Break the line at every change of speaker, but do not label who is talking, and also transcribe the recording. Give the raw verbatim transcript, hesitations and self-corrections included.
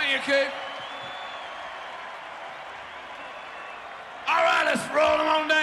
Thank you, Coop. All right, let's roll them on down.